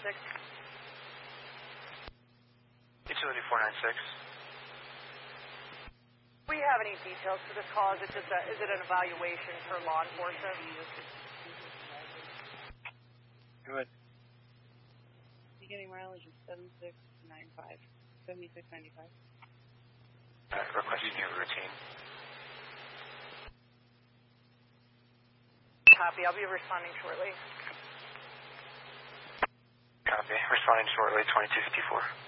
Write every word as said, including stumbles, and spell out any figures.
six. Utility four nine six. Do we have any details for this call? Is it just a, is it an evaluation for law enforcement? Go ahead. Beginning mileage is seven six nine five. seventy-six ninety-five. Uh, requesting your routine. Copy. I'll be responding shortly. Copy. Responding shortly, twenty-two fifty-four.